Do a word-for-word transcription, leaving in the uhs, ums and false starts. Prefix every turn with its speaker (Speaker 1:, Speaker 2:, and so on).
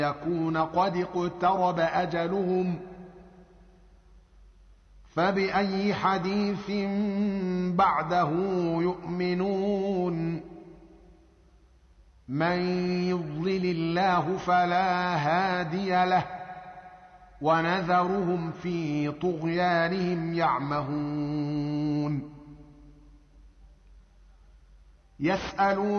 Speaker 1: يكون قد اقترب أجلهم فبأي حديث بعده يؤمنون من يضلل الله فلا هادي له ونذرهم في طغيانهم يعمهون يسألون